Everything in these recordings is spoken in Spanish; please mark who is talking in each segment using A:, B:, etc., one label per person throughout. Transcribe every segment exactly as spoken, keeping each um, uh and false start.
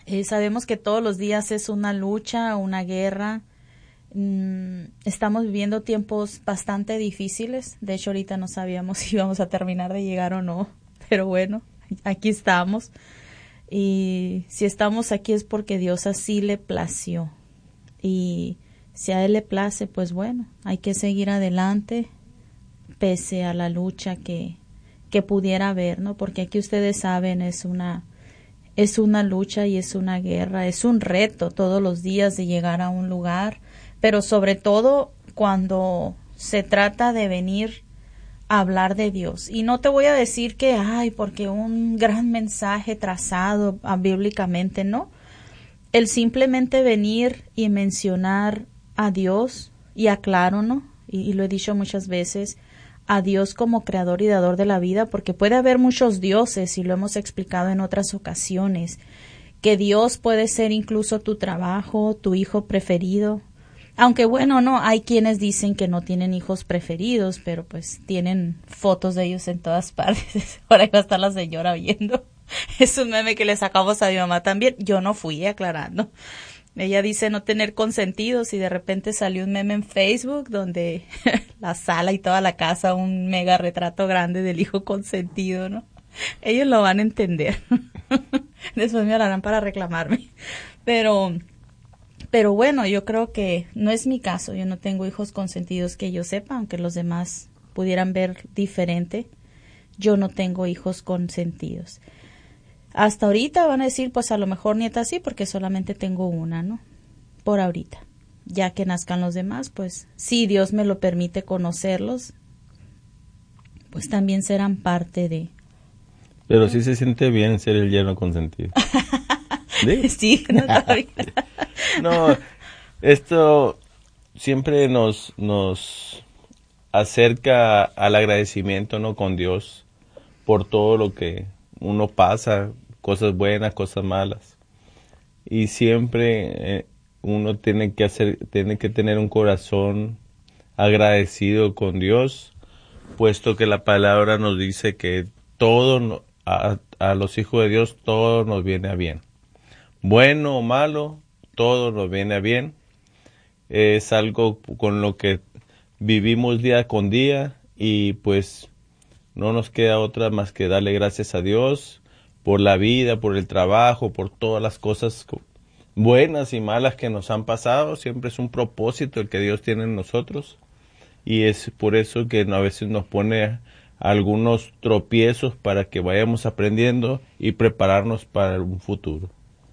A: Eh, sabemos que todos los días es una lucha, una guerra. Mm, estamos viviendo tiempos bastante difíciles. De hecho, ahorita no sabíamos si íbamos a terminar de llegar o no. Pero bueno, aquí estamos. Y si estamos aquí es porque Dios así le plació. Y si a Él le place, pues bueno, hay que seguir adelante pese a la lucha que, que pudiera haber, ¿no? Porque aquí ustedes saben, es una... Es una lucha y es una guerra, es un reto todos los días de llegar a un lugar, pero sobre todo cuando se trata de venir a hablar de Dios. Y no te voy a decir que, ay, porque un gran mensaje trazado ah, bíblicamente, no. El simplemente venir y mencionar a Dios, y aclaro, ¿no? Y, y lo he dicho muchas veces, a Dios como creador y dador de la vida, porque puede haber muchos dioses, y lo hemos explicado en otras ocasiones, que Dios puede ser incluso tu trabajo, tu hijo preferido. Aunque bueno, no, hay quienes dicen que no tienen hijos preferidos, pero pues tienen fotos de ellos en todas partes. Por ahí va a estar la señora viendo. Es un meme que le sacamos a mi mamá también. Yo no fui, aclarando. Ella dice no tener consentidos y de repente salió un meme en Facebook donde la sala y toda la casa, un mega retrato grande del hijo consentido, ¿no? Ellos lo van a entender. Después me hablarán para reclamarme. Pero, pero bueno, yo creo que no es mi caso. Yo no tengo hijos consentidos que yo sepa, aunque los demás pudieran ver diferente. Yo no tengo hijos consentidos. Hasta ahorita van a decir, pues a lo mejor nieta sí, porque solamente tengo una, ¿no? Por ahorita. Ya que nazcan los demás, pues si Dios me lo permite conocerlos, pues también serán parte de...
B: Pero sí se siente bien ser el yerno consentido. ¿Sí?
A: Sí, no todavía.
B: No, esto siempre nos, nos acerca al agradecimiento, ¿no? Con Dios por todo lo que uno pasa, cosas buenas, cosas malas. Y siempre eh, uno tiene que hacer, tiene que tener un corazón agradecido con Dios, puesto que la palabra nos dice que todo, a, a los hijos de Dios, todo nos viene a bien. Bueno o malo, todo nos viene a bien. Es algo con lo que vivimos día con día y pues no nos queda otra más que darle gracias a Dios por la vida, por el trabajo, por todas las cosas buenas y malas que nos han pasado. Siempre es un propósito el que Dios tiene en nosotros y es por eso que a veces nos pone algunos tropiezos para que vayamos aprendiendo y prepararnos para un futuro.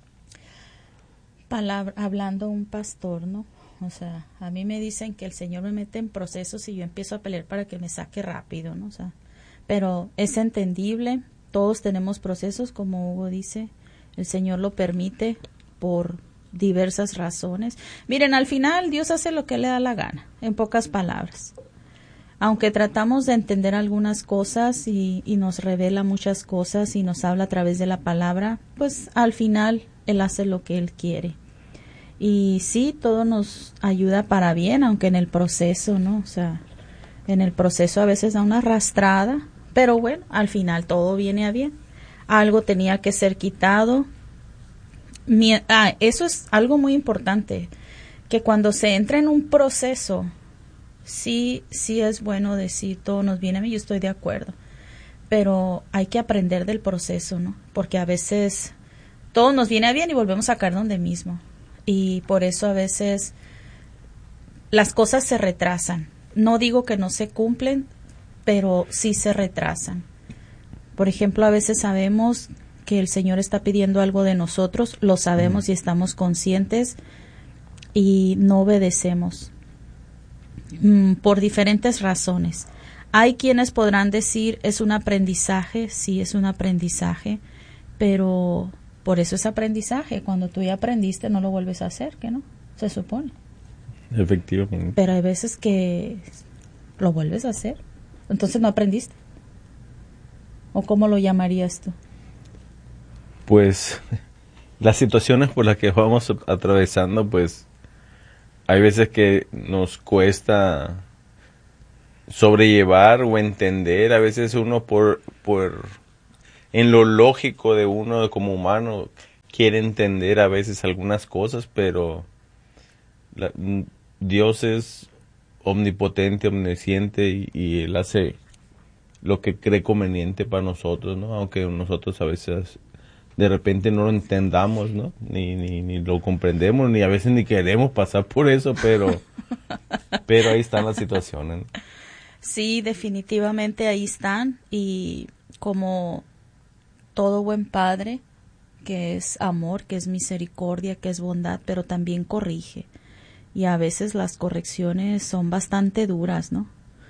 A: Palabra, hablando un pastor, ¿no? O sea, a mí me dicen que el Señor me mete en procesos y yo empiezo a pelear para que me saque rápido, ¿no? O sea, pero es entendible. Todos tenemos procesos, como Hugo dice, el Señor lo permite por diversas razones. Miren, al final Dios hace lo que le da la gana, en pocas palabras. Aunque tratamos de entender algunas cosas y, y nos revela muchas cosas y nos habla a través de la palabra, pues al final Él hace lo que Él quiere. Y sí, todo nos ayuda para bien, aunque en el proceso, ¿no? O sea, en el proceso a veces da una arrastrada. Pero bueno, al final todo viene a bien. Algo tenía que ser quitado. Mi, ah, eso es algo muy importante, que cuando se entra en un proceso, sí, sí es bueno decir todo nos viene a mí, yo estoy de acuerdo. Pero hay que aprender del proceso, ¿no? Porque a veces todo nos viene a bien y volvemos a caer donde mismo. Y por eso a veces las cosas se retrasan. No digo que no se cumplen, pero sí se retrasan. Por ejemplo, a veces sabemos que el Señor está pidiendo algo de nosotros, lo sabemos mm. y estamos conscientes y no obedecemos mm, por diferentes razones. Hay quienes podrán decir es un aprendizaje, sí es un aprendizaje, pero por eso es aprendizaje. Cuando tú ya aprendiste no lo vuelves a hacer, ¿qué no? Se supone.
B: Efectivamente.
A: Pero hay veces que lo vuelves a hacer. Entonces no aprendiste. ¿O cómo lo llamarías tú?
B: Pues las situaciones por las que vamos atravesando, pues hay veces que nos cuesta sobrellevar o entender. A veces uno por por en lo lógico de uno como humano quiere entender a veces algunas cosas, pero la, Dios es omnipotente, omnisciente y, y Él hace lo que cree conveniente para nosotros, ¿no? Aunque nosotros a veces de repente no lo entendamos, ¿no? Ni, ni, ni lo comprendemos, ni a veces ni queremos pasar por eso, pero, pero ahí están las situaciones, ¿no?
A: Sí, definitivamente ahí están, y como todo buen padre, que es amor, que es misericordia, que es bondad, pero también corrige. Y a veces las correcciones son bastante duras, ¿no?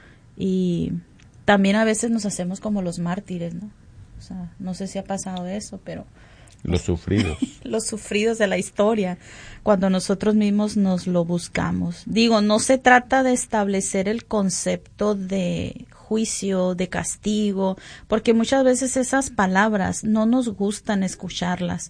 A: Y también a veces nos hacemos como los mártires, ¿no? O sea, no sé si ha pasado eso, pero...
B: Los sufridos.
A: Los sufridos de la historia, cuando nosotros mismos nos lo buscamos. Digo, no se trata de establecer el concepto de juicio, de castigo, porque muchas veces esas palabras no nos gustan escucharlas,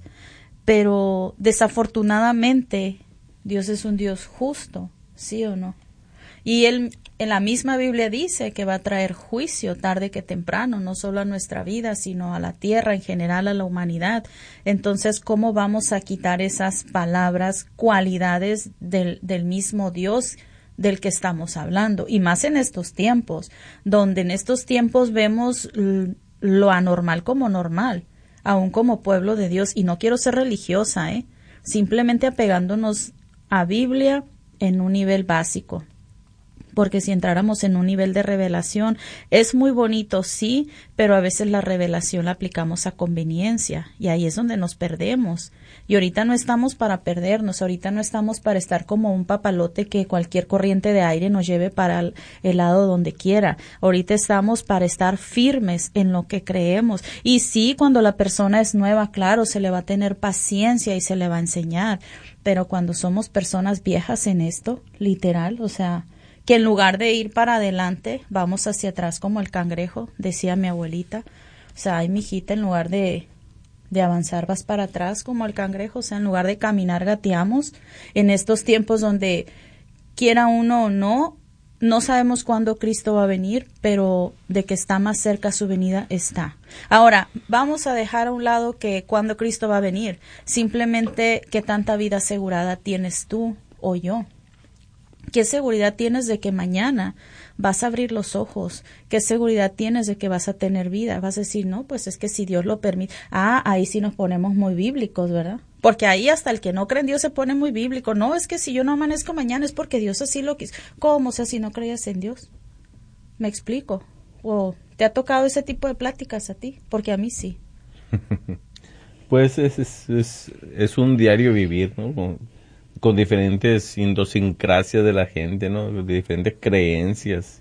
A: pero desafortunadamente Dios es un Dios justo, ¿sí o no? Y Él en la misma Biblia dice que va a traer juicio tarde que temprano, no solo a nuestra vida, sino a la tierra, en general a la humanidad. Entonces, ¿cómo vamos a quitar esas palabras, cualidades del, del mismo Dios del que estamos hablando? Y más en estos tiempos, donde en estos tiempos vemos lo anormal como normal, aún como pueblo de Dios. Y no quiero ser religiosa, ¿eh? Simplemente apegándonos a Biblia en un nivel básico. Porque si entráramos en un nivel de revelación, es muy bonito, sí, pero a veces la revelación la aplicamos a conveniencia y ahí es donde nos perdemos. Y ahorita no estamos para perdernos, ahorita no estamos para estar como un papalote que cualquier corriente de aire nos lleve para el, el lado donde quiera. Ahorita estamos para estar firmes en lo que creemos. Y sí, cuando la persona es nueva, claro, se le va a tener paciencia y se le va a enseñar. Pero cuando somos personas viejas en esto, literal, o sea... que en lugar de ir para adelante, vamos hacia atrás como el cangrejo, decía mi abuelita. O sea, ay, mijita, en lugar de, de avanzar, vas para atrás como el cangrejo. O sea, en lugar de caminar, gateamos. En estos tiempos donde, quiera uno o no, no sabemos cuándo Cristo va a venir, pero de que está más cerca su venida, está. Ahora, vamos a dejar a un lado que cuándo Cristo va a venir. Simplemente, ¿qué tanta vida asegurada tienes tú o yo? ¿Qué seguridad tienes de que mañana vas a abrir los ojos? ¿Qué seguridad tienes de que vas a tener vida? Vas a decir, no, pues es que si Dios lo permite. Ah, ahí sí nos ponemos muy bíblicos, ¿verdad? Porque ahí hasta el que no cree en Dios se pone muy bíblico. No, es que si yo no amanezco mañana es porque Dios así lo quiso. ¿Cómo? O sea, si no creías en Dios. ¿Me explico? ¿O te ha tocado ese tipo de pláticas a ti? Porque a mí sí.
B: Pues es, es, es, es un diario vivir, ¿no? Con, con diferentes idiosincrasias de la gente, ¿no? De diferentes creencias.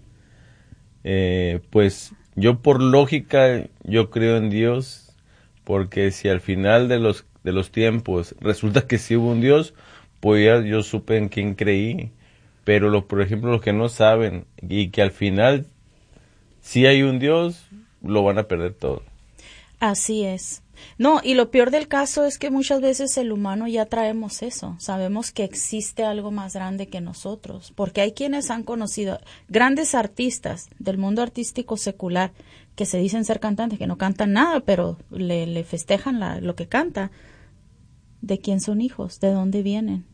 B: Eh, pues yo por lógica, yo creo en Dios, porque si al final de los, de los tiempos resulta que sí hubo un Dios, pues ya yo supe en quién creí. Pero los, por ejemplo, los que no saben y que al final sí hay un Dios, lo van a perder todo.
A: Así es. No, y lo peor del caso es que muchas veces el humano ya traemos eso. Sabemos que existe algo más grande que nosotros, porque hay quienes han conocido grandes artistas del mundo artístico secular que se dicen ser cantantes, que no cantan nada, pero le, le festejan la, lo que canta. ¿De quién son hijos? ¿De dónde vienen?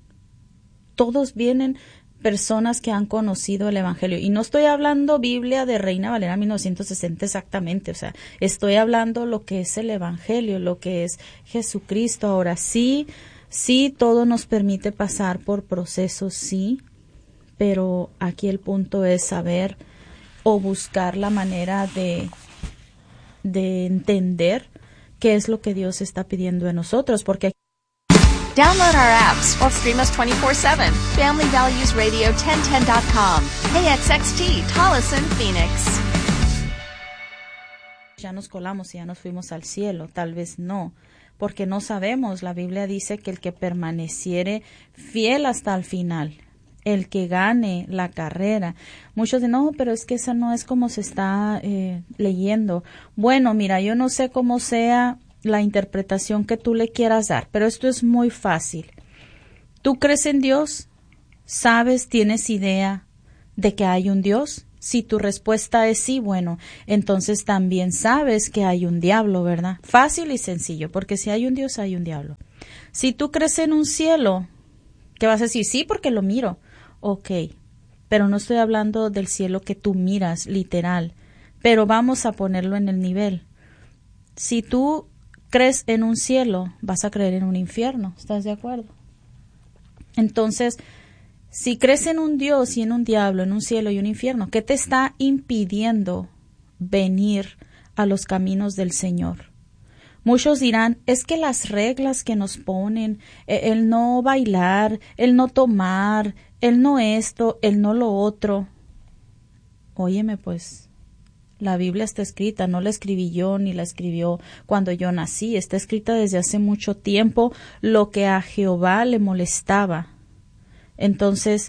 A: Todos vienen personas que han conocido el Evangelio. Y no estoy hablando Biblia de Reina Valera mil novecientos sesenta exactamente, o sea, estoy hablando lo que es el Evangelio, lo que es Jesucristo. Ahora sí, sí, todo nos permite pasar por procesos, sí, pero aquí el punto es saber o buscar la manera de, de entender qué es lo que Dios está pidiendo de nosotros, porque
C: Download our apps or stream us twenty-four seven. Family Values Radio ten ten dot com. K X X T, Tolleson, Phoenix.
A: Ya nos colamos y ya nos fuimos al cielo. Tal vez no, porque no sabemos. La Biblia dice que el que permaneciere fiel hasta el final, el que gane la carrera. Muchos dicen, no, pero es que esa no es como se está eh, leyendo. Bueno, mira, yo no sé cómo sea la interpretación que tú le quieras dar, pero esto es muy fácil. ¿Tú crees en Dios? ¿Sabes, tienes idea de que hay un Dios? Si tu respuesta es sí, bueno, entonces también sabes que hay un diablo, ¿verdad? Fácil y sencillo, porque si hay un Dios, hay un diablo. Si tú crees en un cielo, ¿qué vas a decir? Sí, porque lo miro. Ok, pero no estoy hablando del cielo que tú miras, literal, pero vamos a ponerlo en el nivel. Si tú crees en un cielo, vas a creer en un infierno, ¿estás de acuerdo? Entonces, si crees en un Dios y en un diablo, en un cielo y un infierno, ¿qué te está impidiendo venir a los caminos del Señor? Muchos dirán, es que las reglas que nos ponen, el no bailar, el no tomar, el no esto, el no lo otro. Óyeme pues, la Biblia está escrita, no la escribí yo ni la escribió cuando yo nací, está escrita desde hace mucho tiempo lo que a Jehová le molestaba. Entonces,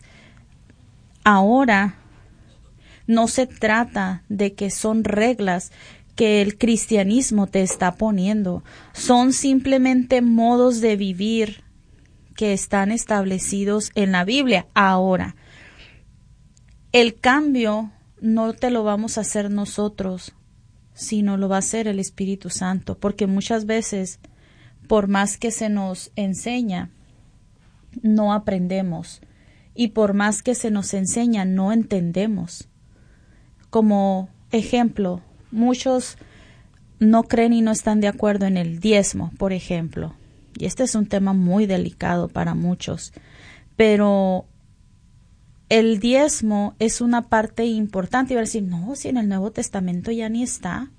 A: ahora no se trata de que son reglas que el cristianismo te está poniendo, son simplemente modos de vivir que están establecidos en la Biblia. Ahora, el cambio no te lo vamos a hacer nosotros, sino lo va a hacer el Espíritu Santo, porque muchas veces, por más que se nos enseña, no aprendemos, y por más que se nos enseña, no entendemos. Como ejemplo, muchos no creen y no están de acuerdo en el diezmo, por ejemplo, y este es un tema muy delicado para muchos, pero el diezmo es una parte importante, y va a decir, no, si en el Nuevo Testamento ya ni está,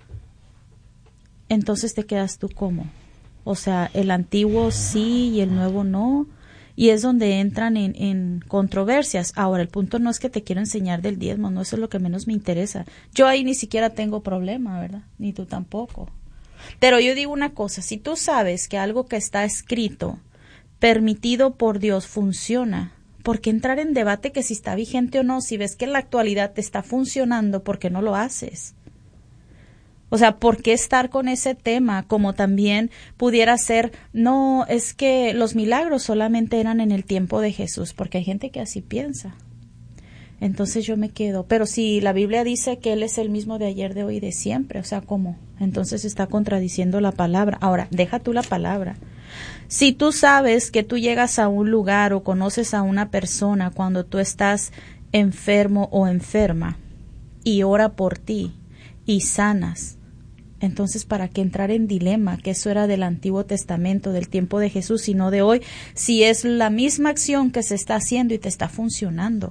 A: entonces te quedas tú como, o sea, el antiguo sí y el nuevo no, y es donde entran en, en controversias. Ahora, el punto no es que te quiero enseñar del diezmo, no, eso es lo que menos me interesa. Yo ahí ni siquiera tengo problema, ¿verdad? Ni tú tampoco. Pero yo digo una cosa, si tú sabes que algo que está escrito, permitido por Dios, funciona, ¿por qué entrar en debate que si está vigente o no? Si ves que en la actualidad te está funcionando, ¿por qué no lo haces? O sea, ¿por qué estar con ese tema? Como también pudiera ser, no, es que los milagros solamente eran en el tiempo de Jesús, porque hay gente que así piensa. Entonces yo me quedo, pero si la Biblia dice que Él es el mismo de ayer, de hoy y de siempre, o sea, ¿cómo? Entonces está contradiciendo la palabra. Ahora, deja tú la palabra. Si tú sabes que tú llegas a un lugar o conoces a una persona cuando tú estás enfermo o enferma y ora por ti y sanas, entonces, ¿para qué entrar en dilema? Que eso era del Antiguo Testamento, del tiempo de Jesús, y no de hoy, si es la misma acción que se está haciendo y te está funcionando.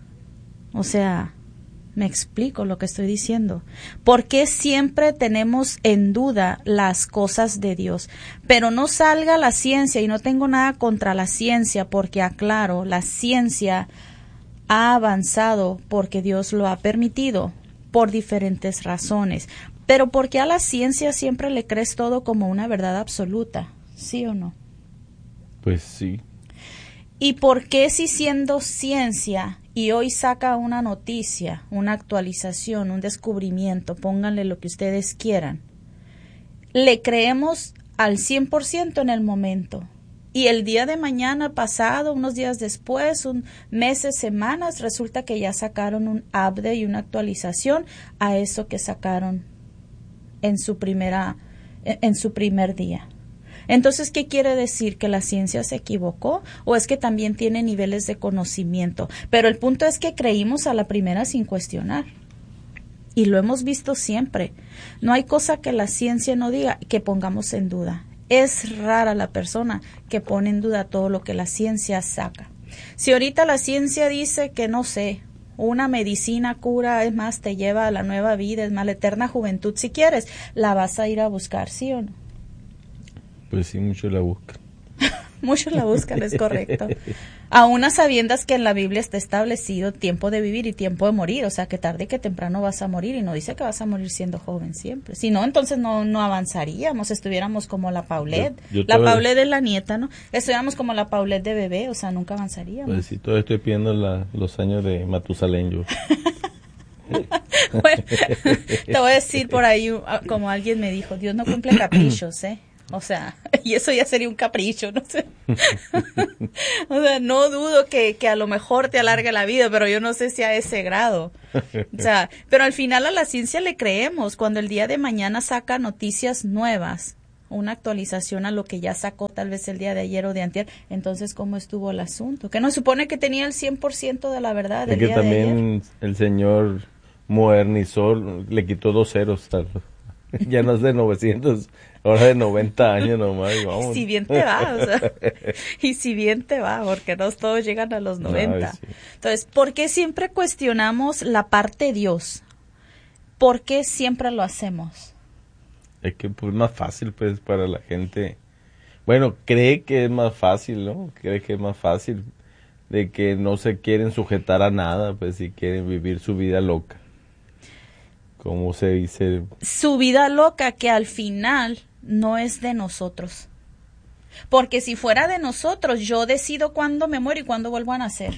A: O sea, me explico lo que estoy diciendo. ¿Por qué siempre tenemos en duda las cosas de Dios? Pero no salga la ciencia, y no tengo nada contra la ciencia, porque aclaro, la ciencia ha avanzado porque Dios lo ha permitido, por diferentes razones. Pero ¿por qué a la ciencia siempre le crees todo como una verdad absoluta? ¿Sí o no?
B: Pues sí.
A: ¿Y por qué si siendo ciencia y hoy saca una noticia, una actualización, un descubrimiento, pónganle lo que ustedes quieran, le creemos al cien por ciento en el momento? Y el día de mañana pasado, unos días después, un meses, semanas, resulta que ya sacaron un update y una actualización a eso que sacaron en su primera, en su primer día. Entonces, ¿qué quiere decir? ¿Que la ciencia se equivocó? ¿O es que también tiene niveles de conocimiento? Pero el punto es que creímos a la primera sin cuestionar. Y lo hemos visto siempre. No hay cosa que la ciencia no diga que pongamos en duda. Es rara la persona que pone en duda todo lo que la ciencia saca. Si ahorita la ciencia dice que, no sé, una medicina cura, es más, te lleva a la nueva vida, es más, la eterna juventud, si quieres, la vas a ir a buscar, ¿sí o no?
B: Pues sí, muchos la buscan.
A: Muchos la buscan, es correcto. A unas sabiendas que en la Biblia está establecido tiempo de vivir y tiempo de morir, o sea que tarde que temprano vas a morir, y no dice que vas a morir siendo joven siempre. Si no, entonces no, no avanzaríamos, estuviéramos como la Paulette. Yo, yo la Paulette es la nieta, ¿no? Estuviéramos como la Paulette de bebé, o sea, nunca avanzaríamos.
B: Pues sí, todavía estoy pidiendo la, los años de Matusalén yo.
A: Bueno, te voy a decir por ahí, como alguien me dijo, Dios no cumple caprichos, ¿eh? O sea, y eso ya sería un capricho, no sé. O sea, no dudo que, que a lo mejor te alargue la vida, pero yo no sé si a ese grado. O sea, pero al final a la ciencia le creemos. Cuando el día de mañana saca noticias nuevas, una actualización a lo que ya sacó tal vez el día de ayer o de antier, entonces ¿cómo estuvo el asunto? Que no supone que tenía el cien por ciento de la verdad del
B: es que
A: día de
B: también
A: ayer.
B: el Señor modernizó, le quitó dos ceros, tal. Ya no es de novecientos, ahora de noventa años nomás. Y vamos.
A: Si bien te va, o sea, y si bien te va, porque no todos llegan a los noventa.
B: Ay, sí.
A: Entonces, ¿por qué siempre cuestionamos la parte de Dios? ¿Por qué siempre lo hacemos?
B: Es que pues más fácil pues para la gente. Bueno, cree que es más fácil, ¿no? Cree que es más fácil de que no se quieren sujetar a nada, pues si quieren vivir su vida loca. Como se dice.
A: Su vida loca que al final no es de nosotros. Porque si fuera de nosotros, yo decido cuándo me muero y cuándo vuelvo a nacer.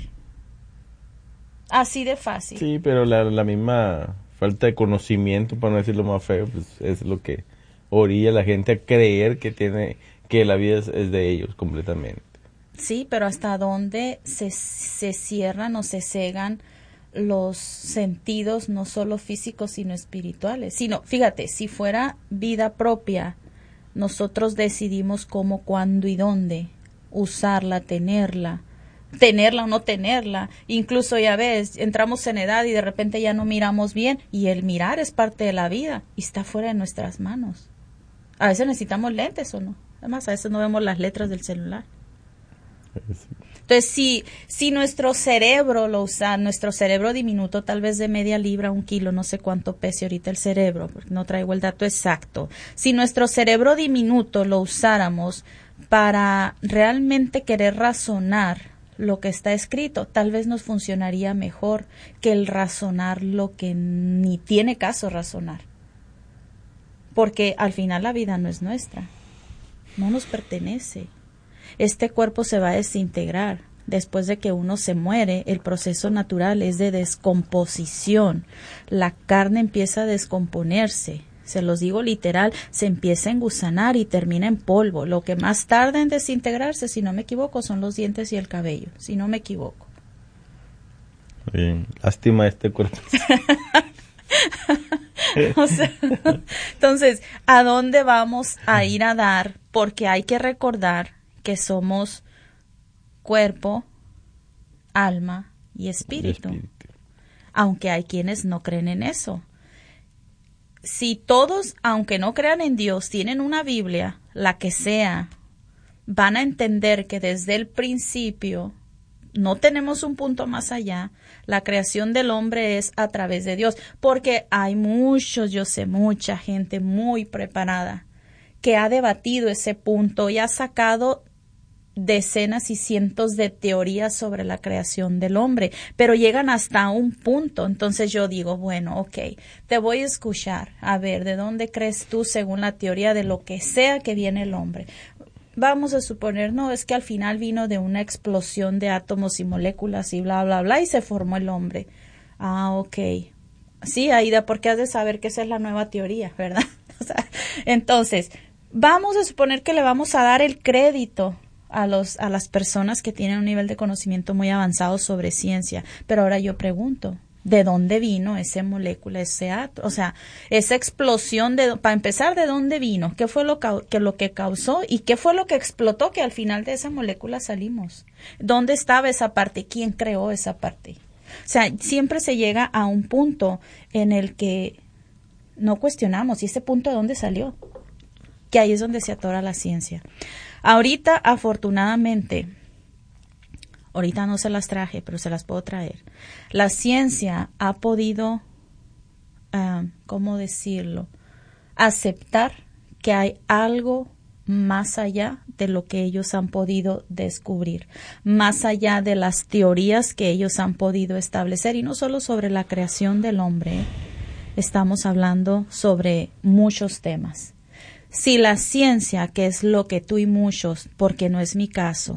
A: Así de fácil.
B: Sí, pero la, la misma falta de conocimiento, para no decirlo más feo, pues es lo que orilla a la gente a creer que tiene que la vida es, es de ellos completamente.
A: Sí, pero hasta dónde se, se cierran o se cegan los sentidos, no solo físicos, sino espirituales. Sino, fíjate, si fuera vida propia, nosotros decidimos cómo, cuándo y dónde usarla, tenerla, tenerla o no tenerla. Incluso, ya ves, entramos en edad y de repente ya no miramos bien, y el mirar es parte de la vida y está fuera de nuestras manos. A veces necesitamos lentes o no. Además, a veces no vemos las letras del celular. Entonces, si, si nuestro cerebro lo usa, nuestro cerebro diminuto, tal vez de media libra, un kilo, no sé cuánto pese ahorita el cerebro, porque no traigo el dato exacto. Si nuestro cerebro diminuto lo usáramos para realmente querer razonar lo que está escrito, tal vez nos funcionaría mejor que el razonar lo que ni tiene caso razonar. Porque al final la vida no es nuestra, no nos pertenece. Este cuerpo se va a desintegrar. Después de que uno se muere, el proceso natural es de descomposición. La carne empieza a descomponerse. Se los digo literal, se empieza a engusanar y termina en polvo. Lo que más tarda en desintegrarse, si no me equivoco, son los dientes y el cabello. Si no me equivoco.
B: Bien, lástima este cuerpo.
A: O sea, entonces, ¿a dónde vamos a ir a dar? Porque hay que recordar que somos cuerpo, alma y espíritu. y espíritu. Aunque hay quienes no creen en eso. Si todos, aunque no crean en Dios, tienen una Biblia, la que sea, van a entender que desde el principio no tenemos un punto más allá. La creación del hombre es a través de Dios, porque hay muchos, yo sé, mucha gente muy preparada que ha debatido ese punto y ha sacado decenas y cientos de teorías sobre la creación del hombre, pero llegan hasta un punto. Entonces yo digo, bueno, ok, te voy a escuchar, a ver, ¿de dónde crees tú según la teoría de lo que sea que viene el hombre? Vamos a suponer, no, es que al final vino de una explosión de átomos y moléculas y bla, bla, bla, y se formó el hombre. Ah, ok. Sí, Aida, porque has de saber que esa es la nueva teoría, ¿verdad? O sea, entonces, vamos a suponer que le vamos a dar el crédito a los a las personas que tienen un nivel de conocimiento muy avanzado sobre ciencia. Pero ahora yo pregunto, ¿de dónde vino esa molécula, ese átomo? O sea, esa explosión, de para empezar, ¿de dónde vino? ¿Qué fue lo que, lo que causó? ¿Y qué fue lo que explotó que al final de esa molécula salimos? ¿Dónde estaba esa parte? ¿Quién creó esa parte? O sea, siempre se llega a un punto en el que no cuestionamos, ¿y ese punto de dónde salió? Que ahí es donde se atora la ciencia. Ahorita, afortunadamente, ahorita no se las traje, pero se las puedo traer. La ciencia ha podido, uh, ¿cómo decirlo?, aceptar que hay algo más allá de lo que ellos han podido descubrir, más allá de las teorías que ellos han podido establecer, y no solo sobre la creación del hombre, estamos hablando sobre muchos temas. Si la ciencia, que es lo que tú y muchos, porque no es mi caso,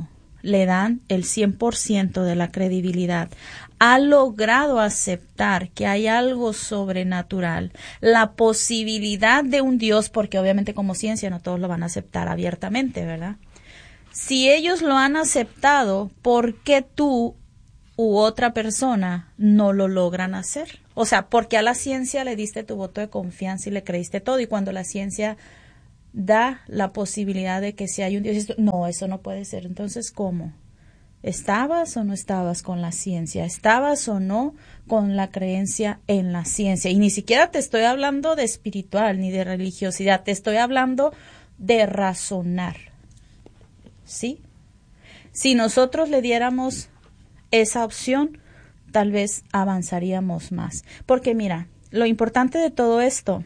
A: le dan el cien por ciento de la credibilidad, ha logrado aceptar que hay algo sobrenatural, la posibilidad de un Dios, porque obviamente como ciencia no todos lo van a aceptar abiertamente, ¿verdad? Si ellos lo han aceptado, ¿por qué tú u otra persona no lo logran hacer? O sea, porque a la ciencia le diste tu voto de confianza y le creíste todo, y cuando la ciencia da la posibilidad de que si hay un Dios, no, eso no puede ser. Entonces, ¿cómo? ¿Estabas o no estabas con la ciencia? ¿Estabas o no con la creencia en la ciencia? Y ni siquiera te estoy hablando de espiritual ni de religiosidad, te estoy hablando de razonar. ¿Sí? Si nosotros le diéramos esa opción, tal vez avanzaríamos más. Porque mira, lo importante de todo esto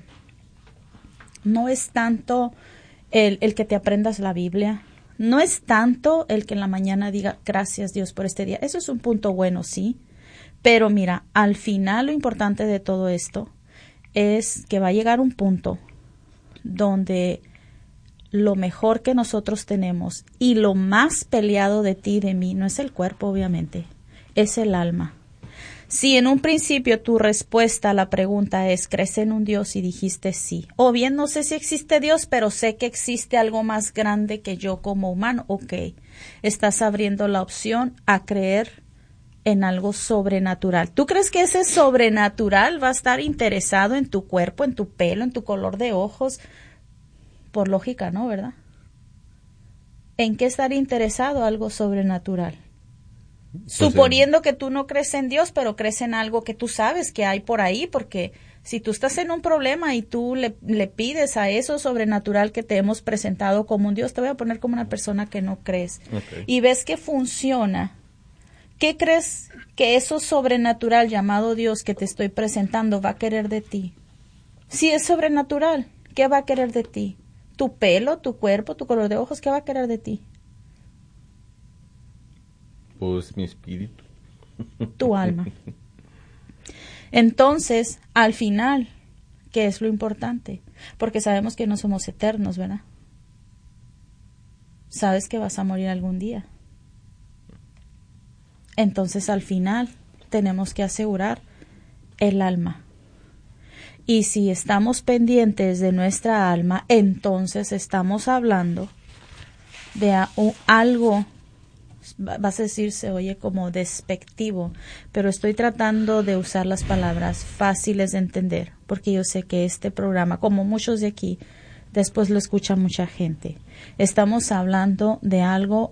A: no es tanto el, el que te aprendas la Biblia, no es tanto el que en la mañana diga gracias Dios por este día. Eso es un punto bueno, sí. Pero mira, al final lo importante de todo esto es que va a llegar un punto donde lo mejor que nosotros tenemos y lo más peleado de ti y de mí no es el cuerpo, obviamente, es el alma. Si en un principio tu respuesta a la pregunta es ¿crees en un Dios? Y dijiste sí. O bien no sé si existe Dios, pero sé que existe algo más grande que yo como humano. Ok, estás abriendo la opción a creer en algo sobrenatural. ¿Tú crees que ese sobrenatural va a estar interesado en tu cuerpo, en tu pelo, en tu color de ojos? Por lógica, ¿no? ¿Verdad? ¿En qué estaría interesado algo sobrenatural? Pues suponiendo que tú no crees en Dios, pero crees en algo que tú sabes que hay por ahí, porque si tú estás en un problema y tú le, le pides a eso sobrenatural que te hemos presentado como un Dios, te voy a poner como una persona que no crees, okay, y ves que funciona, ¿qué crees que eso sobrenatural llamado Dios que te estoy presentando va a querer de ti? Si es sobrenatural, ¿qué va a querer de ti? ¿Tu pelo, tu cuerpo, tu color de ojos? ¿Qué va a querer de ti?
B: Pues mi espíritu.
A: Tu alma. Entonces, al final, ¿qué es lo importante? Porque sabemos que no somos eternos, ¿verdad? Sabes que vas a morir algún día. Entonces, al final, tenemos que asegurar el alma. Y si estamos pendientes de nuestra alma, entonces estamos hablando de a, o, algo, vas a decir, se oye como despectivo, pero estoy tratando de usar las palabras fáciles de entender, porque yo sé que este programa, como muchos de aquí, después lo escucha mucha gente. Estamos hablando de algo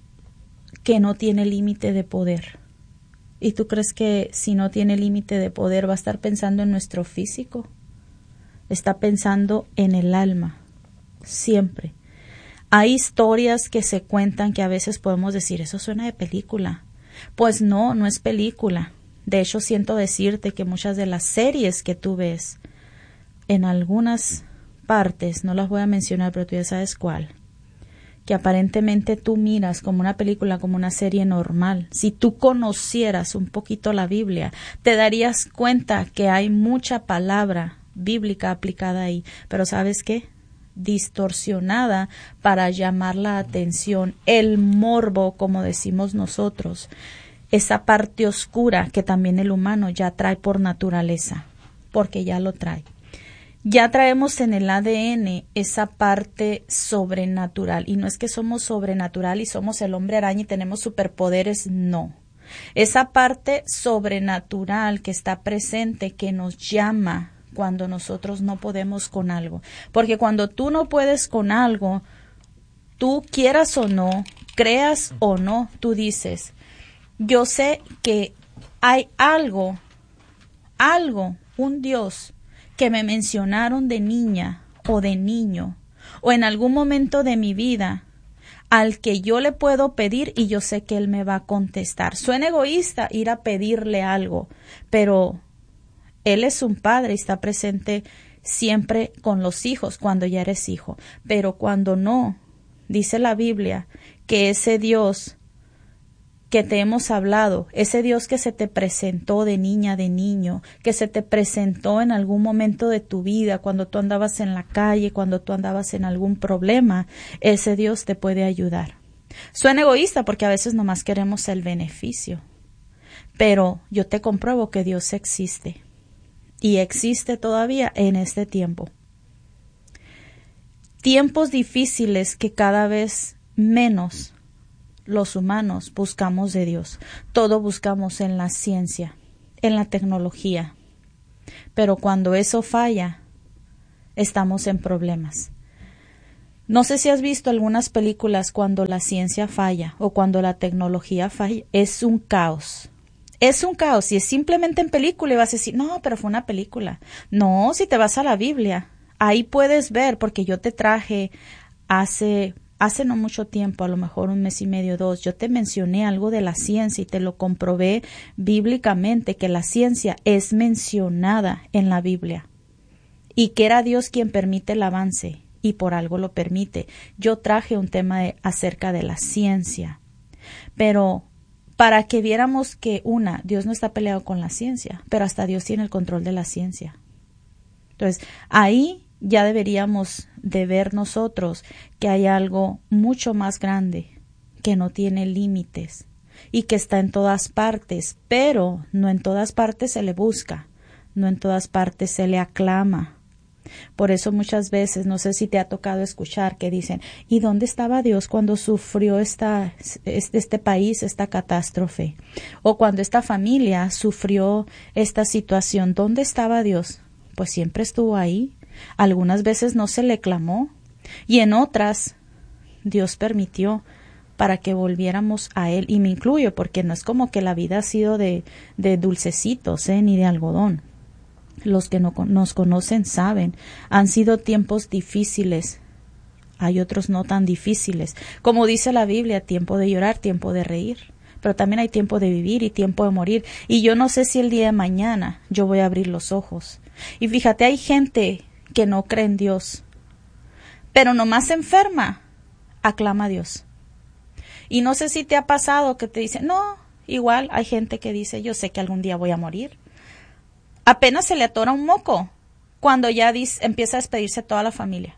A: que no tiene límite de poder. ¿Y tú crees que si no tiene límite de poder va a estar pensando en nuestro físico? Está pensando en el alma, siempre. Hay historias que se cuentan que a veces podemos decir, eso suena de película. Pues no, no es película. De hecho, siento decirte que muchas de las series que tú ves, en algunas partes, no las voy a mencionar, pero tú ya sabes cuál, que aparentemente tú miras como una película, como una serie normal. Si tú conocieras un poquito la Biblia, te darías cuenta que hay mucha palabra bíblica aplicada ahí. Pero ¿sabes qué? Distorsionada para llamar la atención, el morbo, como decimos nosotros, esa parte oscura que también el humano ya trae por naturaleza, porque ya lo trae. Ya traemos en el A D N esa parte sobrenatural, y no es que somos sobrenatural y somos el hombre araña y tenemos superpoderes, no. Esa parte sobrenatural que está presente, que nos llama cuando nosotros no podemos con algo. Porque cuando tú no puedes con algo, tú quieras o no, creas o no, tú dices, yo sé que hay algo, algo, un Dios que me mencionaron de niña o de niño o en algún momento de mi vida al que yo le puedo pedir y yo sé que él me va a contestar. Suena egoísta ir a pedirle algo, pero él es un padre y está presente siempre con los hijos cuando ya eres hijo. Pero cuando no, dice la Biblia que ese Dios que te hemos hablado, ese Dios que se te presentó de niña, de niño, que se te presentó en algún momento de tu vida, cuando tú andabas en la calle, cuando tú andabas en algún problema, ese Dios te puede ayudar. Suena egoísta porque a veces nomás queremos el beneficio, pero yo te compruebo que Dios existe y existe todavía en este tiempo. Tiempos difíciles que cada vez menos los humanos buscamos de Dios. Todo buscamos en la ciencia, en la tecnología. Pero cuando eso falla, estamos en problemas. No sé si has visto algunas películas cuando la ciencia falla o cuando la tecnología falla. Es un caos. Es un caos. Y es simplemente en película y vas a decir, no, pero fue una película. No, si te vas a la Biblia, ahí puedes ver, porque yo te traje hace, hace no mucho tiempo, a lo mejor un mes y medio, dos, yo te mencioné algo de la ciencia y te lo comprobé bíblicamente, que la ciencia es mencionada en la Biblia y que era Dios quien permite el avance y por algo lo permite. Yo traje un tema de, acerca de la ciencia, pero para que viéramos que una, Dios no está peleado con la ciencia, pero hasta Dios tiene el control de la ciencia. Entonces, ahí ya deberíamos de ver nosotros que hay algo mucho más grande, que no tiene límites y que está en todas partes, pero no en todas partes se le busca, no en todas partes se le aclama. Por eso muchas veces, no sé si te ha tocado escuchar que dicen, ¿y dónde estaba Dios cuando sufrió esta, este, este país, esta catástrofe? O cuando esta familia sufrió esta situación, ¿dónde estaba Dios? Pues siempre estuvo ahí. Algunas veces no se le clamó y en otras Dios permitió para que volviéramos a Él, y me incluyo porque no es como que la vida ha sido de, de dulcecitos, ¿eh? Ni de algodón. Los que no nos conocen saben, han sido tiempos difíciles, hay otros no tan difíciles. Como dice la Biblia, tiempo de llorar, tiempo de reír, pero también hay tiempo de vivir y tiempo de morir. Y yo no sé si el día de mañana yo voy a abrir los ojos. Y fíjate, hay gente que no cree en Dios, pero nomás se enferma, aclama a Dios. Y no sé si te ha pasado que te dicen, no, igual hay gente que dice, yo sé que algún día voy a morir. Apenas se le atora un moco cuando ya dice, empieza a despedirse toda la familia.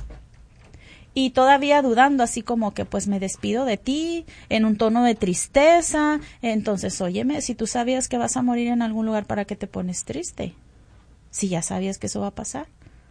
A: Y todavía dudando, así como que pues me despido de ti, en un tono de tristeza. Entonces, óyeme, si tú sabías que vas a morir en algún lugar, ¿para qué te pones triste? Si ya sabías que eso va a pasar.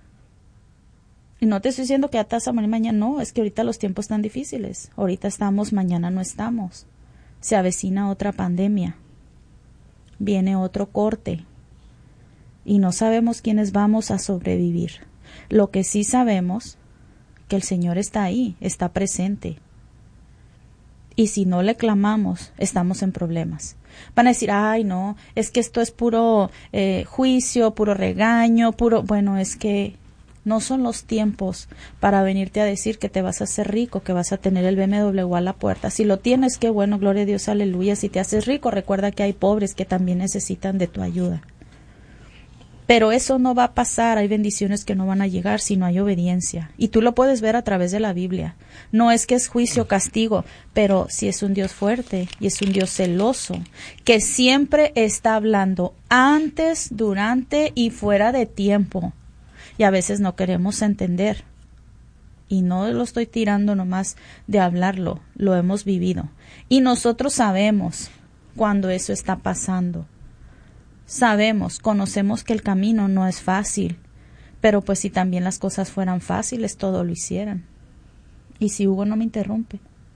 A: Y no te estoy diciendo que ya te vas a morir mañana, no, es que ahorita los tiempos están difíciles. Ahorita estamos, mañana no estamos. Se avecina otra pandemia. Viene otro corte. Y no sabemos quiénes vamos a sobrevivir. Lo que sí sabemos, que el Señor está ahí, está presente. Y si no le clamamos, estamos en problemas. Van a decir, ay no, es que esto es puro eh, juicio, puro regaño, puro... Bueno, es que no son los tiempos para venirte a decir que te vas a hacer rico, que vas a tener el B M W a la puerta. Si lo tienes, qué bueno, gloria a Dios, aleluya. Si te haces rico, recuerda que hay pobres que también necesitan de tu ayuda. Pero eso no va a pasar, hay bendiciones que no van a llegar si no hay obediencia. Y tú lo puedes ver a través de la Biblia. No es que es juicio, castigo, pero sí es un Dios fuerte y es un Dios celoso, que siempre está hablando antes, durante y fuera de tiempo. Y a veces no queremos entender. Y no lo estoy tirando nomás de hablarlo, lo hemos vivido. Y nosotros sabemos cuando eso está pasando. Sabemos, conocemos que el camino no es fácil, pero pues si también las cosas fueran fáciles, todo lo hicieran. Y si Hugo no me interrumpe.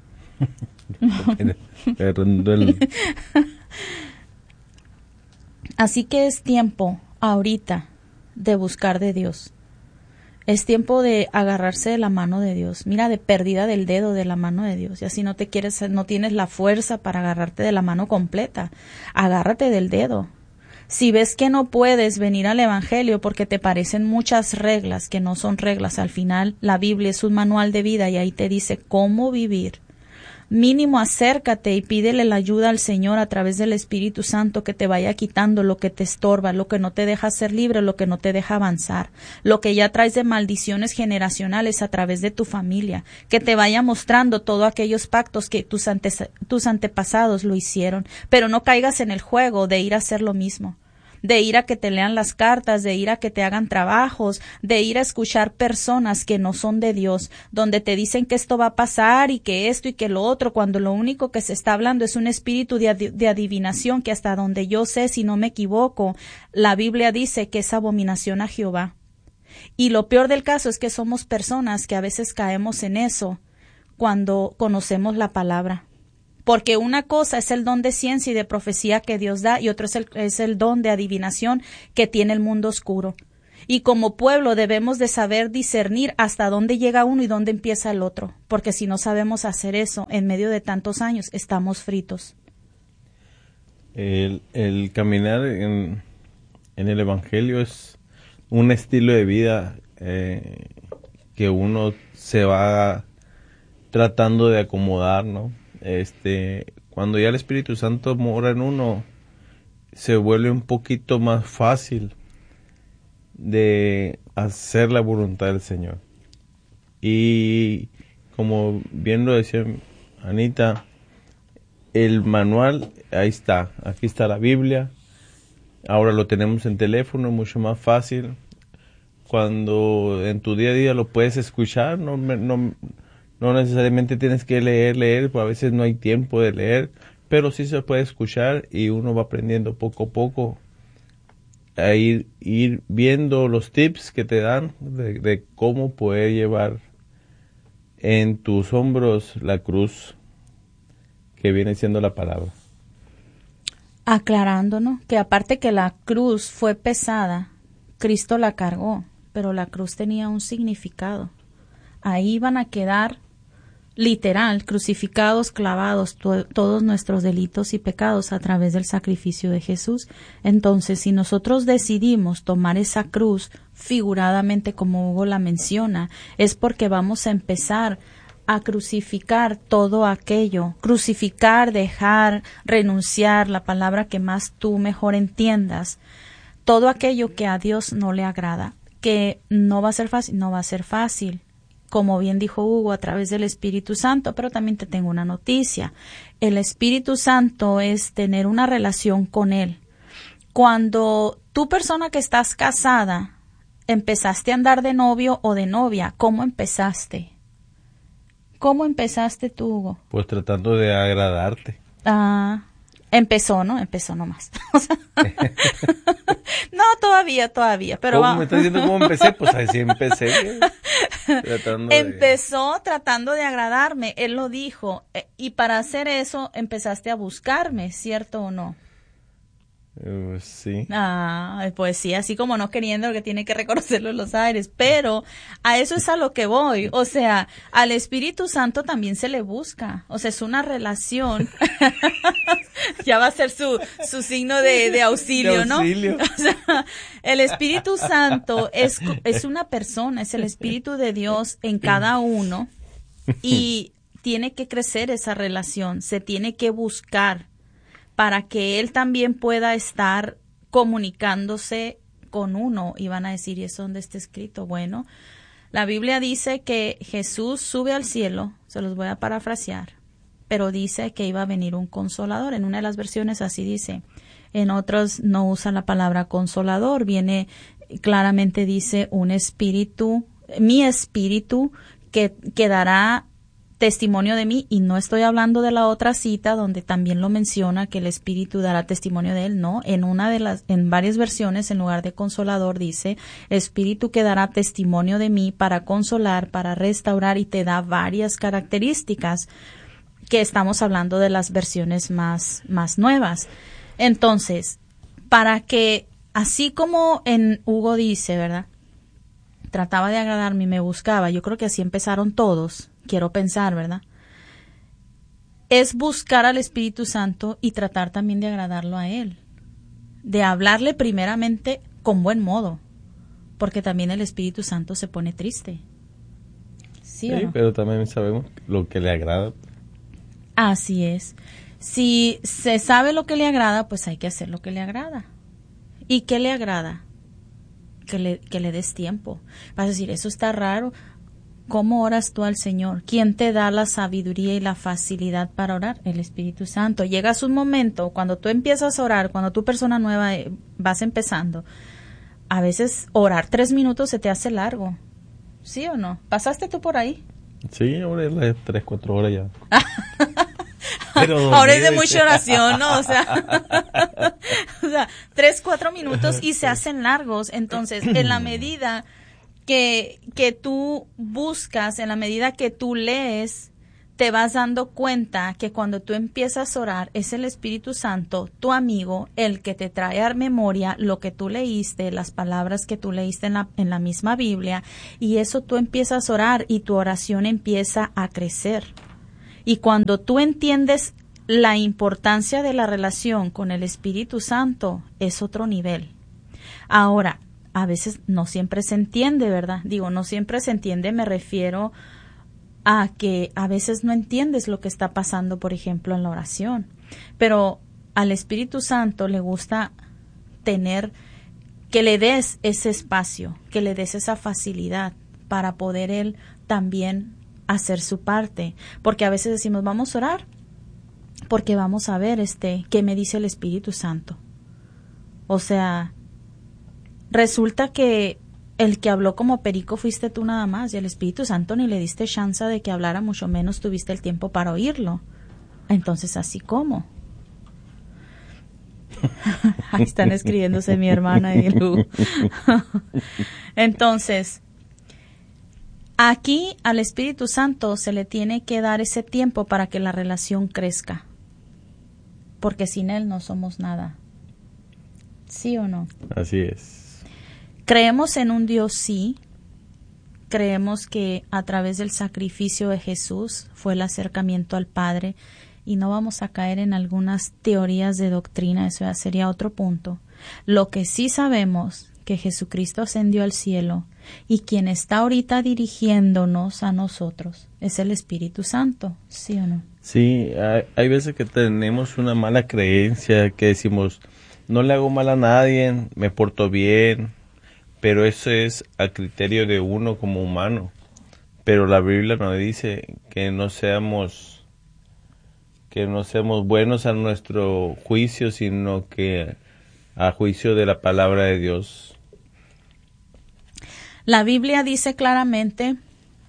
A: Así que es tiempo ahorita de buscar de Dios. Es tiempo de agarrarse de la mano de Dios. Mira, de pérdida del dedo de la mano de Dios. Y así no te quieres, no tienes la fuerza para agarrarte de la mano completa. Agárrate del dedo. Si ves que no puedes venir al Evangelio porque te parecen muchas reglas que no son reglas, al final la Biblia es un manual de vida y ahí te dice cómo vivir. Mínimo acércate y pídele la ayuda al Señor a través del Espíritu Santo que te vaya quitando lo que te estorba, lo que no te deja ser libre, lo que no te deja avanzar, lo que ya traes de maldiciones generacionales a través de tu familia, que te vaya mostrando todos aquellos pactos que tus, antes, tus antepasados lo hicieron, pero no caigas en el juego de ir a hacer lo mismo. de ir a que te lean las cartas, de ir a que te hagan trabajos, de ir a escuchar personas que no son de Dios, donde te dicen que esto va a pasar y que esto y que lo otro, cuando lo único que se está hablando es un espíritu de, ad- de adivinación que hasta donde yo sé, si no me equivoco, la Biblia dice que es abominación a Jehová. Y lo peor del caso es que somos personas que a veces caemos en eso cuando conocemos la palabra. Porque una cosa es el don de ciencia y de profecía que Dios da y otro es el, es el don de adivinación que tiene el mundo oscuro. Y como pueblo debemos de saber discernir hasta dónde llega uno y dónde empieza el otro. Porque si no sabemos hacer eso en medio de tantos años, estamos fritos.
B: El, el caminar en, en el Evangelio es un estilo de vida eh, que uno se va tratando de acomodar, ¿no? Este, cuando ya el Espíritu Santo mora en uno, se vuelve un poquito más fácil de hacer la voluntad del Señor. Y como bien lo decía Anita, el manual, ahí está, aquí está la Biblia, ahora lo tenemos en teléfono, mucho más fácil. Cuando en tu día a día lo puedes escuchar, no, no, no necesariamente tienes que leer, leer, pues a veces no hay tiempo de leer, pero sí se puede escuchar y uno va aprendiendo poco a poco a ir, ir viendo los tips que te dan de, de cómo poder llevar en tus hombros la cruz que viene siendo la palabra.
A: Aclarándonos que aparte que la cruz fue pesada, Cristo la cargó, pero la cruz tenía un significado. Ahí van a quedar literal, crucificados, clavados, to- todos nuestros delitos y pecados a través del sacrificio de Jesús. Entonces, si nosotros decidimos tomar esa cruz figuradamente como Hugo la menciona, es porque vamos a empezar a crucificar todo aquello, crucificar, dejar, renunciar, la palabra que más tú mejor entiendas, todo aquello que a Dios no le agrada, que no va a ser fácil, no va a ser fácil. Como bien dijo Hugo, a través del Espíritu Santo, pero también te tengo una noticia. El Espíritu Santo es tener una relación con Él. Cuando tú, persona que estás casada, empezaste a andar de novio o de novia, ¿cómo empezaste? ¿Cómo empezaste tú, Hugo?
B: Pues tratando de agradarte.
A: Ah, empezó, ¿no? Empezó nomás. O sea, no, todavía, todavía, pero
B: ¿Cómo
A: va-
B: me estás diciendo cómo empecé? Pues así empecé. Tratando de-
A: Empezó tratando de agradarme, él lo dijo, eh, y para hacer eso empezaste a buscarme, ¿cierto o no?
B: Eh, sí.
A: Ah, pues sí, así como no queriendo que tiene que reconocerlo en los aires, pero a eso es a lo que voy, o sea, al Espíritu Santo también se le busca, o sea, es una relación, ya va a ser su, su signo de, de auxilio,
B: De
A: ¿no?
B: auxilio.
A: O sea, el Espíritu Santo es, es una persona, es el Espíritu de Dios en cada uno y tiene que crecer esa relación, se tiene que buscar para que Él también pueda estar comunicándose con uno. Y van a decir, ¿y eso dónde está escrito? Bueno, la Biblia dice que Jesús sube al cielo, se los voy a parafrasear, pero dice que iba a venir un consolador. En una de las versiones así dice, en otras no usa la palabra consolador, viene claramente dice un espíritu, mi espíritu que, que dará testimonio de mí, y no estoy hablando de la otra cita donde también lo menciona que el Espíritu dará testimonio de él, no, en una de las, en varias versiones en lugar de consolador dice Espíritu que dará testimonio de mí para consolar, para restaurar, y te da varias características que estamos hablando de las versiones más, más nuevas. Entonces, para que, así como en Hugo dice, ¿verdad? Trataba de agradarme y me buscaba, yo creo que así empezaron todos, quiero pensar, ¿verdad? Es buscar al Espíritu Santo y tratar también de agradarlo a Él, de hablarle primeramente con buen modo, porque también el Espíritu Santo se pone triste. ¿Sí,
B: Sí,
A: o no?
B: pero también sabemos lo que le agrada.
A: Así es. Si se sabe lo que le agrada, pues hay que hacer lo que le agrada. ¿Y qué le agrada? Que le, que le des tiempo. Vas a decir, eso está raro. ¿Cómo oras tú al Señor? ¿Quién te da la sabiduría y la facilidad para orar? El Espíritu Santo. Llegas un momento, cuando tú empiezas a orar, cuando tú persona nueva eh, vas empezando, a veces orar tres minutos se te hace largo. ¿Sí o no? ¿Pasaste tú por ahí?
B: Sí, ahora es las tres, cuatro horas ya.
A: Pero ahora es de mucha oración, ¿no? O sea, o sea, tres, cuatro minutos y se hacen largos. Entonces, en la medida que, que tú buscas, en la medida que tú lees, te vas dando cuenta que cuando tú empiezas a orar, es el Espíritu Santo, tu amigo, el que te trae a memoria lo que tú leíste, las palabras que tú leíste en la, en la misma Biblia, y eso tú empiezas a orar y tu oración empieza a crecer. Y cuando tú entiendes la importancia de la relación con el Espíritu Santo, es otro nivel. Ahora, a veces no siempre se entiende, ¿verdad? Digo, no siempre se entiende, me refiero a que a veces no entiendes lo que está pasando, por ejemplo, en la oración. Pero al Espíritu Santo le gusta tener, que le des ese espacio, que le des esa facilidad para poder él también hacer su parte. Porque a veces decimos, vamos a orar, porque vamos a ver este qué me dice el Espíritu Santo. O sea, resulta que el que habló como perico fuiste tú nada más, y el Espíritu Santo ni le diste chance de que hablara, mucho menos tuviste el tiempo para oírlo. Entonces, ¿así cómo? Ahí están escribiéndose mi hermana y Lu. Entonces, aquí al Espíritu Santo se le tiene que dar ese tiempo para que la relación crezca, porque sin él no somos nada. ¿Sí o no?
B: Así es.
A: Creemos en un Dios, sí. Creemos que a través del sacrificio de Jesús fue el acercamiento al Padre, y no vamos a caer en algunas teorías de doctrina, eso ya sería otro punto. Lo que sí sabemos, que Jesucristo ascendió al cielo, y quien está ahorita dirigiéndonos a nosotros es el Espíritu Santo, ¿sí o no?
B: Sí, hay, hay veces que tenemos una mala creencia, que decimos, no le hago mal a nadie, me porto bien, pero eso es a criterio de uno como humano. Pero la Biblia nos dice que no seamos que no seamos buenos a nuestro juicio, sino que a juicio de la palabra de Dios.
A: La Biblia dice claramente